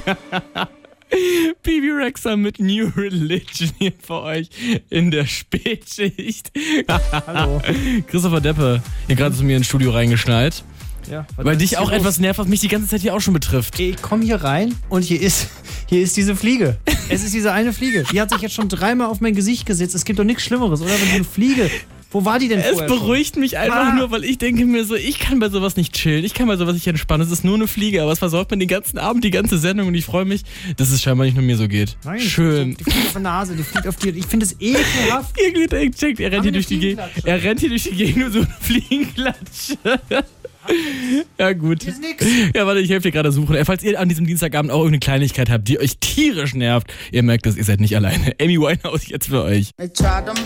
Bibi Rexha mit New Religion hier für euch in der Spätschicht. Hallo. Christopher Deppe, hier gerade zu mir ins Studio reingeschneit. Ja, Weil dich auch etwas nervt, was mich die ganze Zeit hier auch schon betrifft. Ich komme hier rein und hier ist diese Fliege. Es ist diese eine Fliege. Die hat sich jetzt schon 3-mal auf mein Gesicht gesetzt. Es gibt doch nichts Schlimmeres, oder? Wenn so eine Fliege... Wo war die denn vorher Es beruhigt mich einfach nur, weil ich denke mir so, ich kann bei sowas nicht chillen, ich kann bei sowas nicht entspannen. Es ist nur eine Fliege, aber es versorgt mir den ganzen Abend, die ganze Sendung und ich freue mich, dass es scheinbar nicht nur mir so geht. Nein, schön. Die fliegt auf der Nase, die fliegt auf dir. Ich finde es ekelhaft. Er rennt hier durch die Gegend. Er rennt hier durch die Gegend und so eine Fliegenklatsche. Ja, gut. Hier ist nix. Ja, warte, ich helfe dir gerade suchen. Falls ihr an diesem Dienstagabend auch irgendeine Kleinigkeit habt, die euch tierisch nervt, ihr merkt es, ihr seid nicht alleine. Amy Winehouse jetzt für euch.